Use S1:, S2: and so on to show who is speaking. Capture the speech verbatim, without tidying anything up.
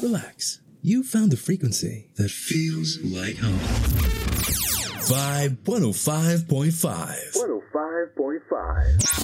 S1: relax. You found the frequency that feels like home. Vibe one oh five point five.
S2: one oh five point five.